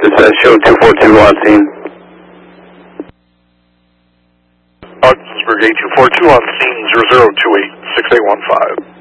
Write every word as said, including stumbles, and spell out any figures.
Dispatch show two four two on scene. Ogdensburg eight two four two on scene zero zero two eight six eight one five.